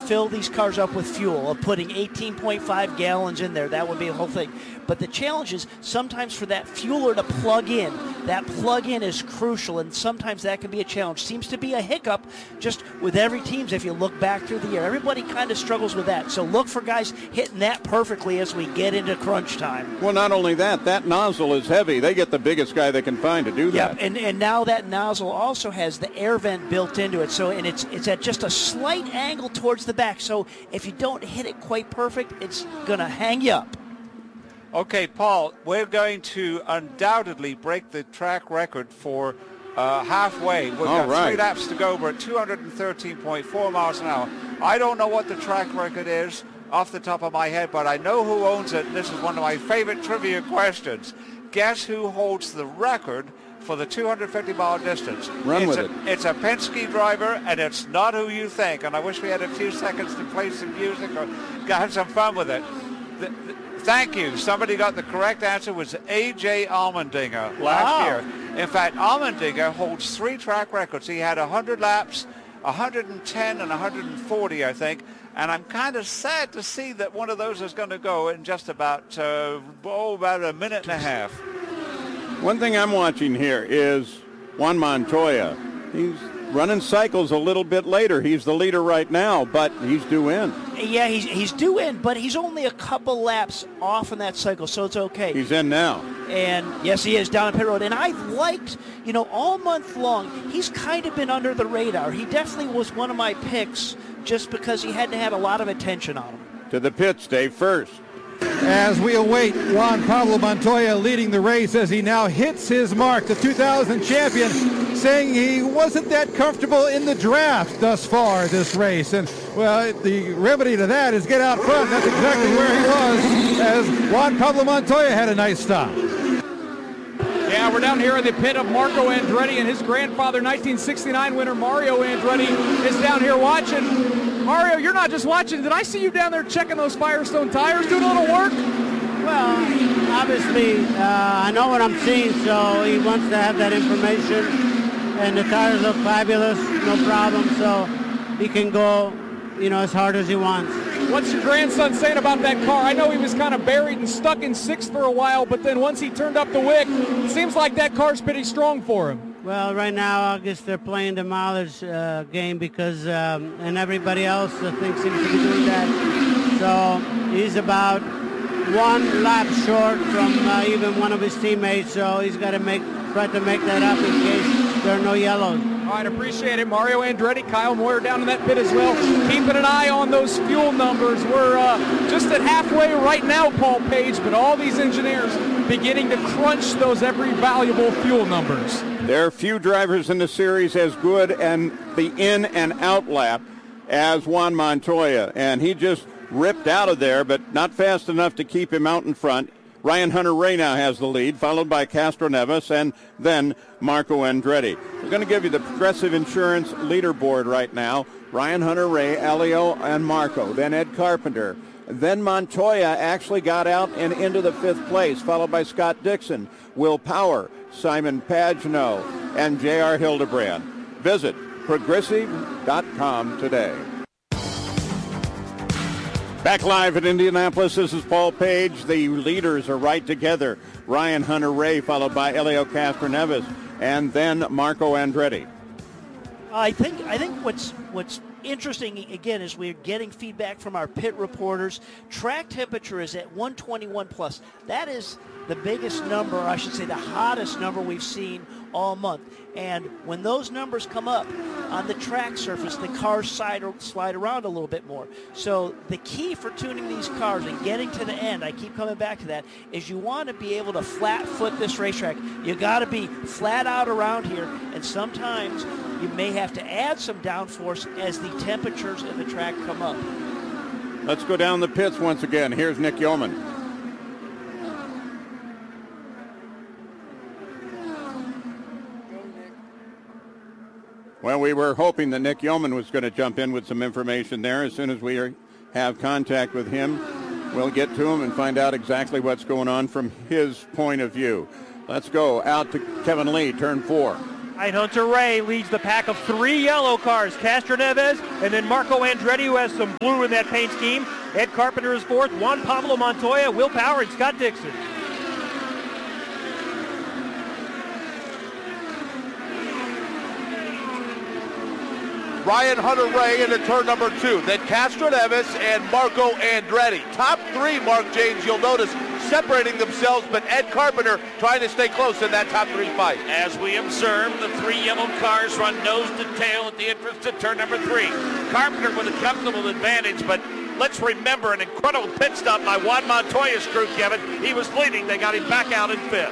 fill these cars up with fuel, of putting 18.5 gallons in there. That would be a whole thing. But the challenge is sometimes for that fueler to plug in. That plug-in is crucial, and sometimes that can be a challenge. Seems to be a hiccup just with every team if you look back through the year. Everybody kind of struggles with that. So look for guys hitting that perfectly as we get into crunch time. Well, not only that nozzle is heavy. They get the biggest guy they can find to do that. Yeah, and now that nozzle also has the air vent built into it. So, and it's at just a slight angle towards the back. So if you don't hit it quite perfect, it's going to hang you up. Okay, Paul, we're going to undoubtedly break the track record for halfway. We've got 3 laps to go. We're at 213.4 miles an hour. I don't know what the track record is off the top of my head, but I know who owns it. This is one of my favorite trivia questions. Guess who holds the record for the 250-mile distance? Run with it. It's a Penske driver, and it's not who you think. And I wish we had a few seconds to play some music or have some fun with it. Thank you. Somebody got the correct answer. It was A.J. Allmendinger last year. In fact, Allmendinger holds 3 track records. He had 100 laps, 110 and 140, I think. And I'm kind of sad to see that one of those is going to go in just about a minute and a half. One thing I'm watching here is Juan Montoya. He's running cycles a little bit later. He's the leader right now, but he's due in. Yeah, he's due in, but he's only a couple laps off in that cycle, so it's okay. He's in now. And, yes, he is down at pit road. And I've liked, all month long, he's kind of been under the radar. He definitely was one of my picks just because he hadn't had a lot of attention on him. To the pits, Dave, first. As we await Juan Pablo Montoya leading the race as he now hits his mark, the 2000 champion, saying he wasn't that comfortable in the draft thus far this race. And, well, the remedy to that is get out front. That's exactly where he was as Juan Pablo Montoya had a nice stop. Yeah, we're down here in the pit of Marco Andretti, and his grandfather, 1969 winner Mario Andretti, is down here watching. Mario, you're not just watching. Did I see you down there checking those Firestone tires, doing a little work? Well, obviously, I know what I'm seeing, so he wants to have that information. And the tires look fabulous, no problem, so he can go, as hard as he wants. What's your grandson saying about that car? I know he was kind of buried and stuck in 6th for a while, but then once he turned up the wick, it seems like that car's pretty strong for him. Well, right now, I guess they're playing the mileage game because, and everybody else, I think, seems to be doing that. So he's about 1 lap short from even one of his teammates, so he's got to try to make that up in case there are no yellows. All right, appreciate it. Mario Andretti, Kyle Moyer down in that pit as well. Keeping an eye on those fuel numbers. We're just at halfway right now, Paul Page, but all these engineers beginning to crunch those every valuable fuel numbers. There are few drivers in the series as good and the in and out lap as Juan Montoya, and he just ripped out of there, but not fast enough to keep him out in front. Ryan Hunter-Reay now has the lead, followed by Castroneves and then Marco Andretti. We're going to give you the Progressive Insurance leaderboard right now. Ryan Hunter-Reay, Elio, and Marco. Then Ed Carpenter. Then Montoya actually got out and into the 5th place, followed by Scott Dixon, Will Power, Simon Pagenaud, and J.R. Hildebrand. Visit progressive.com today. Back live at Indianapolis, this is Paul Page. The leaders are right together. Ryan Hunter-Reay, followed by Elio Castroneves, and then Marco Andretti. I think what's interesting, again, is we're getting feedback from our pit reporters. Track temperature is at 121 plus. That is the biggest number, I should say the hottest number we've seen all month. And when those numbers come up on the track surface, the cars slide around a little bit more. So the key for tuning these cars and getting to the end, I keep coming back to that, is you want to be able to flat foot this racetrack. You got to be flat out around here, and sometimes you may have to add some downforce as the temperatures in the track come up. Let's go down the pits once again. Here's Nick Yeoman. Well, we were hoping that Nick Yeoman was going to jump in with some information there. As soon as we have contact with him, we'll get to him and find out exactly what's going on from his point of view. Let's go out to Kevin Lee, turn 4. Ryan Hunter Ray leads the pack of 3 yellow cars. Castroneves and then Marco Andretti, who has some blue in that paint scheme. Ed Carpenter is 4th. Juan Pablo Montoya, Will Power, and Scott Dixon. Ryan Hunter Ray into turn number 2. Then Castroneves and Marco Andretti. Top 3, Mark James, you'll notice, separating themselves, but Ed Carpenter trying to stay close in that top 3 fight. As we observe, the 3 yellow cars run nose to tail at the entrance to turn number 3. Carpenter with a comfortable advantage, but let's remember an incredible pit stop by Juan Montoya's crew, Kevin. He was leading. They got him back out in 5th.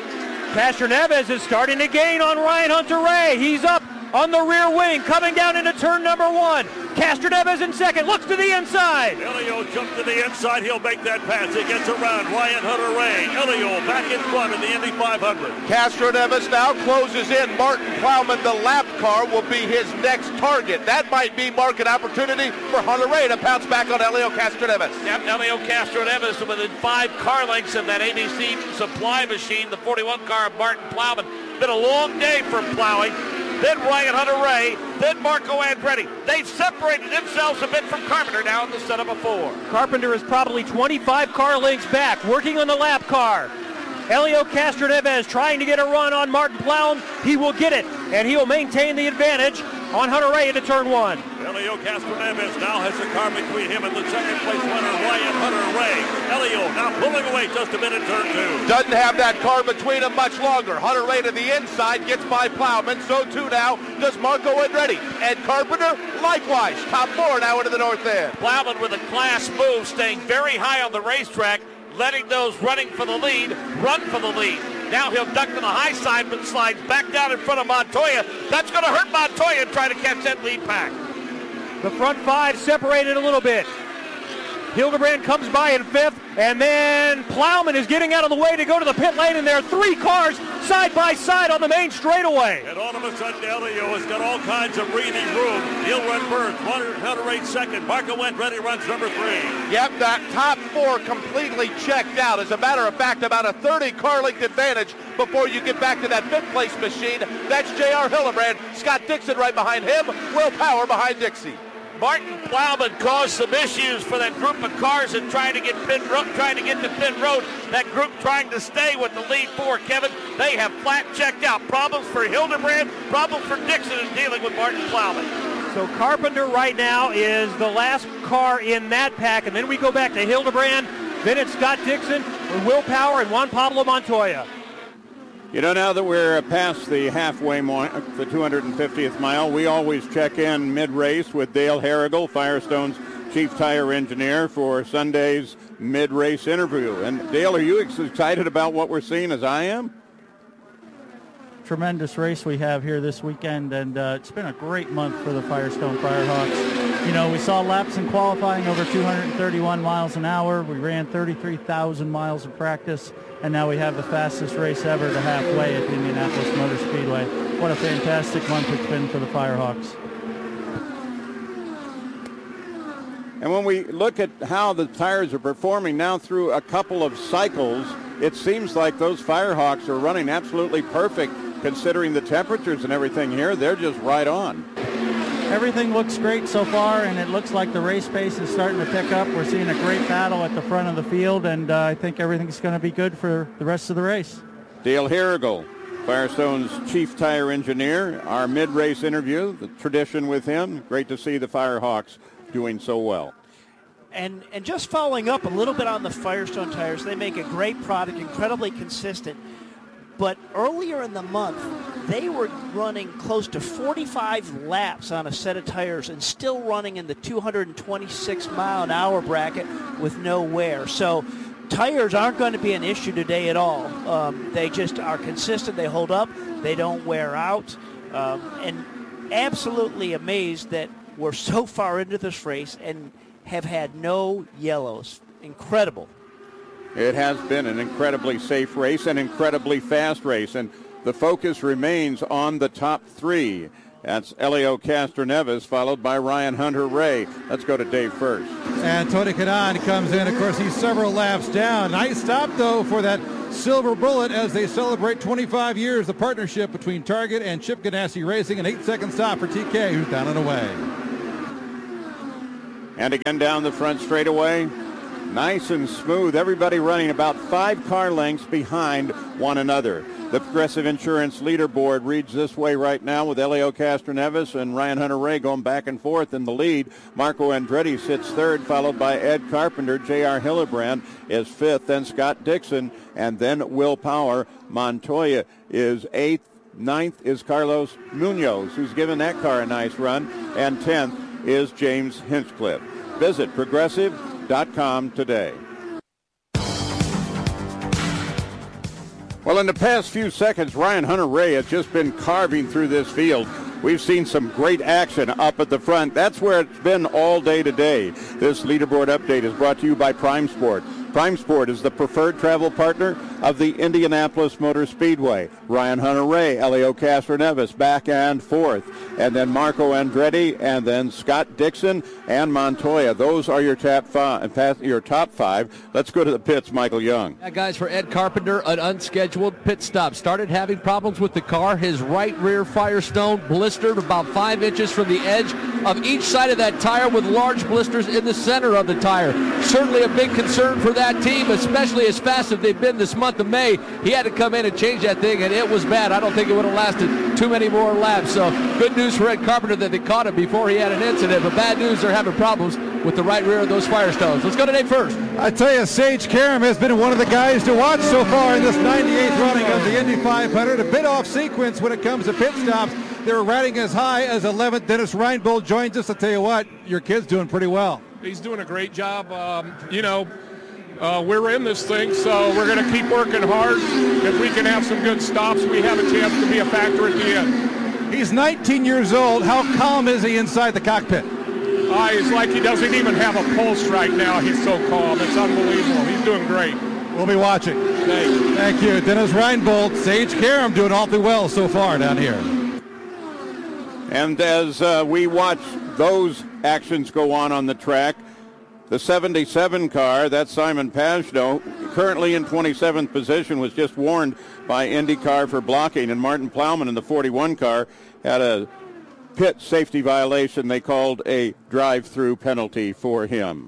Castroneves is starting to gain on Ryan Hunter Ray. He's up on the rear wing, coming down into turn number 1. Castroneves in 2nd, looks to the inside. Elio jumped to the inside. He'll make that pass. He gets around Ryan Hunter Ray. Elio back in front in the Indy 500. Castroneves now closes in. Martin Plowman, the lap car, will be his next target. That might be market opportunity for Hunter Ray to pounce back on Elio Castroneves. Yep, Elio Castroneves within 5 car lengths of that ABC supply machine, the 41 car of Martin Plowman. Been a long day for plowing. Then Ryan Hunter Ray, then Marco Andretti. They've separated themselves a bit from Carpenter now in the setup of 4. Carpenter is probably 25 car lengths back, working on the lap car. Elio Castroneves trying to get a run on Martin Plowman. He will get it, and he will maintain the advantage on Hunter Ray into turn 1. Elio Castroneves now has a car between him and the second place winner, Ryan Hunter Ray. Elio now pulling away just a bit in turn 2. Doesn't have that car between them much longer. Hunter Ray to the inside, gets by Plowman. So too now does Marco Andretti. Ed Carpenter, likewise. Top 4 now into the north end. Plowman with a class move, staying very high on the racetrack, letting those running for the lead run for the lead. Now he'll duck to the high side, but slides back down in front of Montoya. That's going to hurt Montoya trying to catch that lead pack. The front 5 separated a little bit. Hildebrand comes by in 5th, and then Plowman is getting out of the way to go to the pit lane, and there are 3 cars side by side on the main straightaway. And all of a sudden, Elio has got all kinds of breathing room. He'll run first. Hunter Ray 2nd. Marco Andretti runs number 3. Yep, that top 4 completely checked out. As a matter of fact, about a 30 car length advantage before you get back to that 5th place machine. That's J.R. Hildebrand. Scott Dixon right behind him. Will Power behind Dixie. Martin Plowman caused some issues for that group of cars and trying to get to pit road. That group trying to stay with the lead 4, Kevin. They have flat checked out. Problems for Hildebrand, problems for Dixon in dealing with Martin Plowman. So Carpenter right now is the last car in that pack, and then we go back to Hildebrand. Then it's Scott Dixon, Will Power, and Juan Pablo Montoya. You know, now that we're past the halfway mark, the 250th mile, we always check in mid-race with Dale Harrigal, Firestone's chief tire engineer, for Sunday's mid-race interview. And Dale, are you excited about what we're seeing as I am? Tremendous race we have here this weekend, and it's been a great month for the Firestone Firehawks. You know, we saw laps in qualifying over 231 miles an hour. We ran 33,000 miles of practice, and now we have the fastest race ever to halfway at the Indianapolis Motor Speedway. What a fantastic month it's been for the Firehawks. And when we look at how the tires are performing now through a couple of cycles, it seems like those Firehawks are running absolutely perfect considering the temperatures and everything here. They're just right on. Everything looks great so far, and it looks like the race pace is starting to pick up. We're seeing a great battle at the front of the field, and I think everything's going to be good for the rest of the race. Dale Harrigal, Firestone's chief tire engineer, our mid-race interview, the tradition with him. Great to see the Firehawks doing so well. And just following up a little bit on the Firestone tires, they make a great product, incredibly consistent. But earlier in the month, they were running close to 45 laps on a set of tires and still running in the 226 mile an hour bracket with no wear. So tires aren't going to be an issue today at all. They just are consistent. They hold up. They don't wear out. And absolutely amazed that we're so far into this race and have had no yellows. Incredible. It has been an incredibly safe race, an incredibly fast race, and the focus remains on the top 3. That's Elio Castroneves, followed by Ryan Hunter Ray. Let's go to Dave first. And Tony Kanaan comes in. Of course, he's several laps down. Nice stop, though, for that silver bullet as they celebrate 25 years of partnership between Target and Chip Ganassi Racing. An 8-second stop for TK, who's down and away. And again down the front straightaway. Nice and smooth. Everybody running about 5 car lengths behind one another. The Progressive Insurance leaderboard reads this way right now with Elio Castroneves and Ryan Hunter-Reay going back and forth in the lead. Marco Andretti sits third, followed by Ed Carpenter. J.R. Hillebrand is fifth, then Scott Dixon, and then Will Power. Montoya is eighth. Ninth is Carlos Munoz, who's given that car a nice run. And 10th is James Hinchcliffe. Visit Progressive.com today. Well, in the past few seconds, Ryan Hunter-Reay has just been carving through this field. We've seen some great action up at the front. That's where it's been all day today. This leaderboard update is brought to you by Prime Sport. Prime Sport is the preferred travel partner of the Indianapolis Motor Speedway. Ryan Hunter-Reay, Elio Castroneves back and forth. And then Marco Andretti, and then Scott Dixon and Montoya. Those are your top five. Let's go to the pits, Michael Young. Yeah, guys, for Ed Carpenter, an unscheduled pit stop. Started having problems with the car. His right rear Firestone blistered about 5 inches from the edge of each side of that tire, with large blisters in the center of the tire. Certainly a big concern for that team, especially as fast as they've been this month of May. He had to come in and change that thing, and it was bad. I don't think it would have lasted too many more laps. So good news for Ed Carpenter that they caught him before he had an incident, but bad news, they're having problems with the right rear of those Firestones. Let's go to Dave first. I tell you, Sage Karam has been one of the guys to watch so far in this 98th running of the Indy 500. A bit off sequence when it comes to pit stops. They were riding as high as 11th. Dennis Reinbold joins us. I tell you what, your kid's doing pretty well. He's doing a great job. We're in this thing, so we're going to keep working hard. If we can have some good stops, we have a chance to be a factor at the end. He's 19 years old. How calm is he inside the cockpit? It's like he doesn't even have a pulse right now. He's so calm. It's unbelievable. He's doing great. We'll be watching. Thanks. Thank you. Dennis Reinbold, Sage Karam doing awfully well so far down here. And as we watch those actions go on the track, the 77 car, that's Simon Pagenaud, currently in 27th position, was just warned by IndyCar for blocking, and Martin Plowman in the 41 car had a pit safety violation. They called a drive-through penalty for him.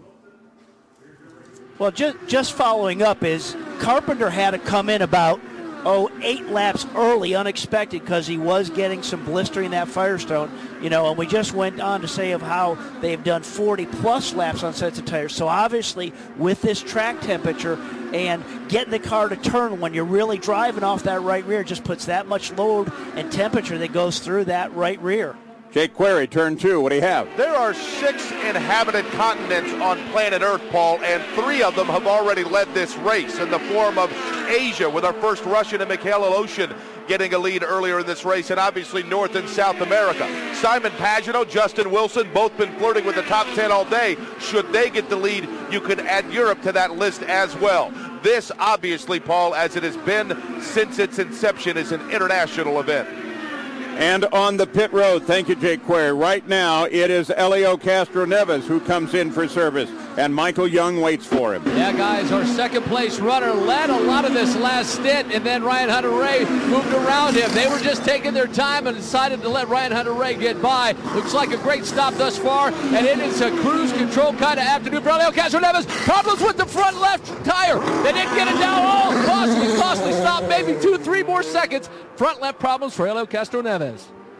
Well, just following up is Carpenter had to come in about 8 laps early, unexpected, because he was getting some blistering that Firestone, and we just went on to say of how they've done 40-plus laps on sets of tires. So obviously, with this track temperature and getting the car to turn when you're really driving off that right rear, just puts that much load and temperature that goes through that right rear. Jake Query, turn 2. What do you have? There are 6 inhabited continents on planet Earth, Paul, and 3 of them have already led this race in the form of Asia, with our first Russian and Mikhail Aloshin getting a lead earlier in this race, and obviously North and South America. Simon Pagenaud, Justin Wilson, both been flirting with the top 10 all day. Should they get the lead, you could add Europe to that list as well. This, obviously, Paul, as it has been since its inception, is an international event. And on the pit road, thank you, Jake Query. Right now, it is Elio Castroneves who comes in for service, and Michael Young waits for him. Yeah, guys, our second-place runner led a lot of this last stint, and then Ryan Hunter-Reay moved around him. They were just taking their time and decided to let Ryan Hunter-Reay get by. Looks like a great stop thus far, and it is a cruise control kind of afternoon for Elio Castroneves. Problems with the front left tire. They didn't get it down. Costly stop, maybe 2-3 more seconds. Front left problems for Elio Castroneves.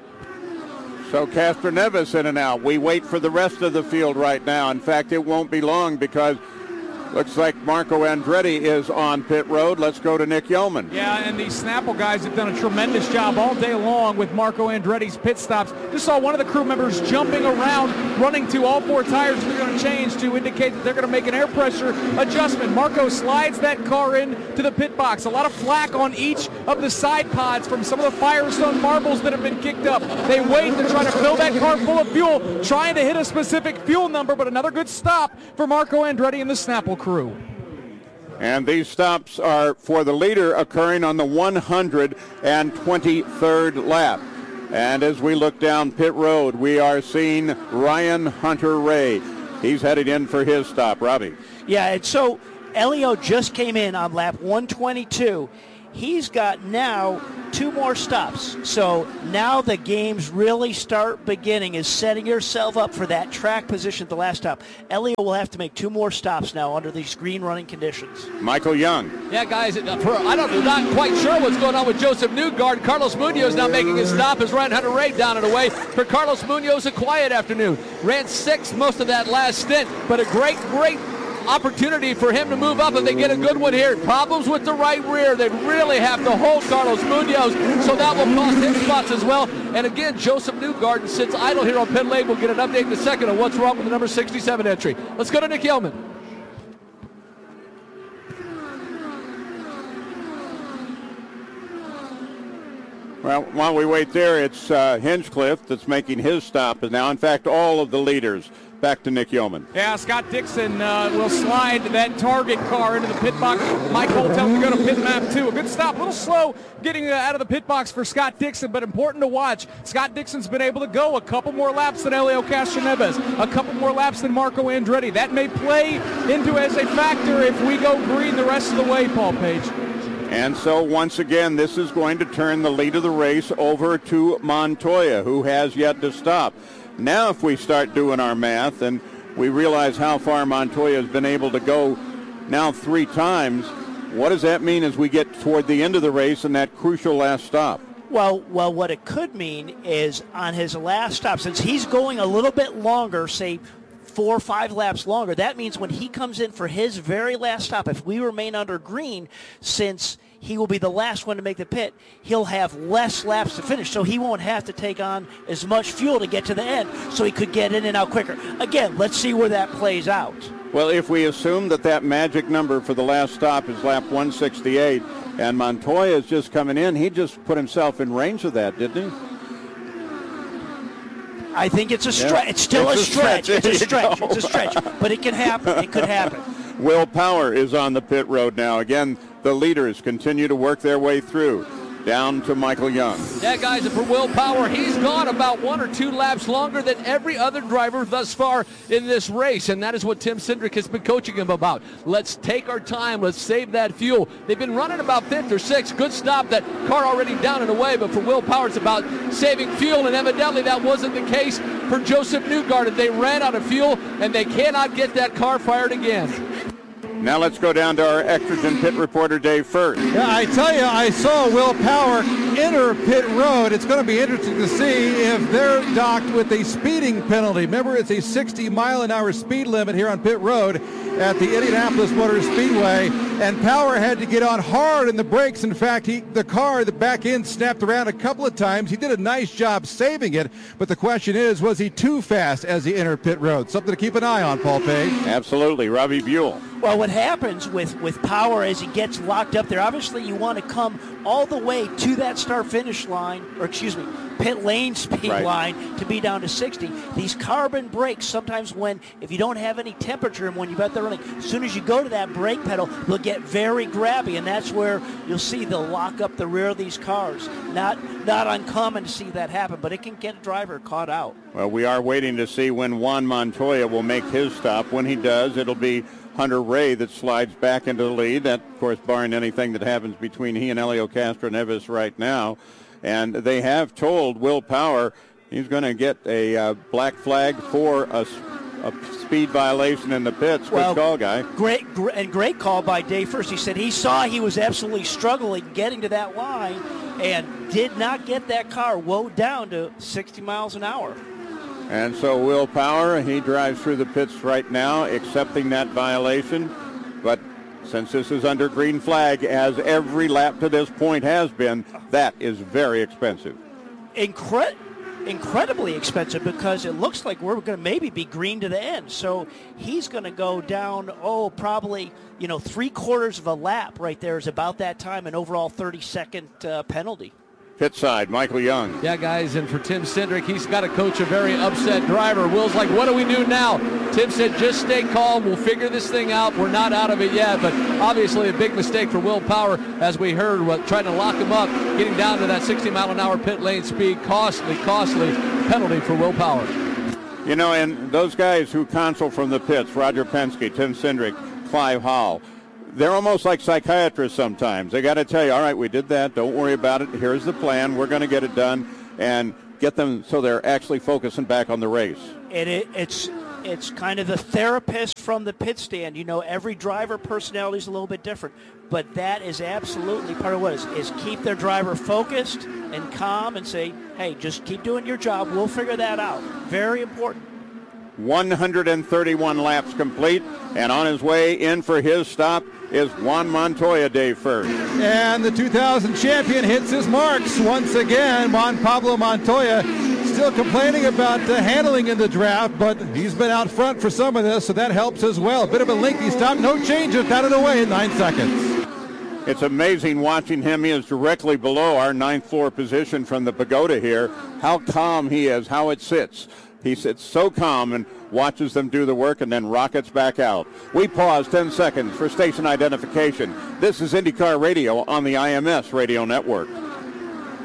So Castroneves in and out. We wait for the rest of the field right now. In fact, it won't be long because looks like Marco Andretti is on pit road. Let's go to Nick Yeoman. Yeah, and these Snapple guys have done a tremendous job all day long with Marco Andretti's pit stops. Just saw one of the crew members jumping around, running to all 4 tires they're going to change to indicate that they're going to make an air pressure adjustment. Marco slides that car into the pit box. A lot of flack on each of the side pods from some of the Firestone marbles that have been kicked up. They wait to try to fill that car full of fuel, trying to hit a specific fuel number, but another good stop for Marco Andretti and the Snapple crew. And these stops are for the leader occurring on the 123rd lap. And as we look down pit road, we are seeing Ryan Hunter-Reay. He's headed in for his stop. Robbie. Yeah, and so Elio just came in on lap 122. He's got now 2 more stops. So now the games really start beginning, is setting yourself up for that track position at the last stop. Elio will have to make 2 more stops now under these green running conditions. Michael Young. Yeah, guys, I'm not quite sure what's going on with Joseph Newgarden. Carlos Munoz now making his stop as Ryan Hunter-Reay down and away. For Carlos Munoz, a quiet afternoon. Ran 6th most of that last stint, but a great opportunity for him to move up if they get a good one here. Problems with the right rear. They really have to hold Carlos Munoz, so that will cost him spots as well. And again, Joseph Newgarden sits idle here on pit lane. We'll get an update in a second on what's wrong with the number 67 entry. Let's go to Nick Yeoman. Well, while we wait there, it's Hinchcliffe that's making his stop now. In fact, all of the leaders. Back to Nick Yeoman. Yeah, Scott Dixon will slide that Target car into the pit box. Mike Holt tells him to go to pit map 2. A good stop, a little slow getting out of the pit box for Scott Dixon, but important to watch. Scott Dixon's been able to go a couple more laps than Helio Castroneves, a couple more laps than Marco Andretti. That may play into as a factor if we go green the rest of the way, Paul Page. And so once again, this is going to turn the lead of the race over to Montoya, who has yet to stop. Now if we start doing our math and we realize how far Montoya has been able to go now 3 times, what does that mean as we get toward the end of the race and that crucial last stop? Well, what it could mean is on his last stop, since he's going a little bit longer, say 4 or 5 laps longer, that means when he comes in for his very last stop, if we remain under green, since he will be the last one to make the pit, he'll have less laps to finish, so he won't have to take on as much fuel to get to the end, so he could get in and out quicker. Again, let's see where that plays out. Well, if we assume that magic number for the last stop is lap 168, and Montoya is just coming in, he just put himself in range of that, didn't he? I think it's a stretch. Yeah. It's still a stretch. It's a stretch. It's a stretch. But it can happen. It could happen. Will Power is on the pit road now. Again, the leaders continue to work their way through. Down to Michael Young. Yeah, guys, and for Will Power, he's gone about 1 or 2 laps longer than every other driver thus far in this race, and that is what Tim Cindric has been coaching him about. Let's take our time. Let's save that fuel. They've been running about 5th or 6th. Good stop. That car already down and away, but for Will Power, it's about saving fuel, and evidently that wasn't the case for Joseph Newgarden. They ran out of fuel, and they cannot get that car fired again. Now let's go down to our Extragen pit reporter, Dave First. Yeah, I tell you, I saw Will Power enter pit road. It's going to be interesting to see if they're docked with a speeding penalty. Remember, it's a 60-mile-an-hour speed limit here on pit road at the Indianapolis Motor Speedway, and Power had to get on hard in the brakes. In fact, the back end snapped around a couple of times. He did a nice job saving it, but the question is, was he too fast as he entered pit road? Something to keep an eye on, Paul Page. Absolutely. Robbie Buell. Well, what happens with Power as he gets locked up there, obviously you want to come all the way to that start-finish line, or pit lane speed line to be down to 60. These carbon brakes, sometimes if you don't have any temperature when you're out there running, as soon as you go to that brake pedal, they'll get very grabby, and that's where you'll see they'll lock up the rear of these cars. Not uncommon to see that happen, but it can get a driver caught out. Well, we are waiting to see when Juan Montoya will make his stop. When he does, it'll be Hunter-Reay that slides back into the lead. That, of course, barring anything that happens between he and Helio Castroneves right now. And they have told Will Power he's going to get a black flag for a speed violation in the pits. Good call, guy. Great call by Dave First. He said he saw he was absolutely struggling getting to that line and did not get that car wound down to 60 miles an hour. And so Will Power, he drives through the pits right now, accepting that violation. But since this is under green flag, as every lap to this point has been, that is very expensive. Incredibly expensive, because it looks like we're going to maybe be green to the end. So he's going to go down, probably, 3/4 of a lap right there is about that time, an overall 30-second penalty. Pit side, Michael Young. Yeah, guys, and for Tim Cindric, he's got to coach a very upset driver. Will's like, what do we do now? Tim said, just stay calm. We'll figure this thing out. We're not out of it yet, but obviously a big mistake for Will Power, as we heard, trying to lock him up, getting down to that 60-mile-an-hour pit lane speed. Costly penalty for Will Power. And those guys who console from the pits, Roger Penske, Tim Cindric, Clive Hall, they're almost like psychiatrists sometimes. They got to tell you, all right, we did that. Don't worry about it. Here's the plan. We're going to get it done and get them so they're actually focusing back on the race. It's kind of the therapist from the pit stand. You know, every driver personality is a little bit different, but that is absolutely part of what is keep their driver focused and calm and say, hey, just keep doing your job. We'll figure that out. Very important. 131 laps complete, and on his way in for his stop is Juan Montoya, Dave First. And the 2000 champion hits his marks once again. Juan Pablo Montoya still complaining about the handling in the draft, but he's been out front for some of this, so that helps as well. A bit of a lengthy stop, no changes, out of the way in 9 seconds. It's amazing watching him. He is directly below our 9th floor position from the pagoda here. How calm he is, how it sits. He sits so calm and watches them do the work and then rockets back out. We pause 10 seconds for station identification. This is IndyCar Radio on the IMS Radio Network.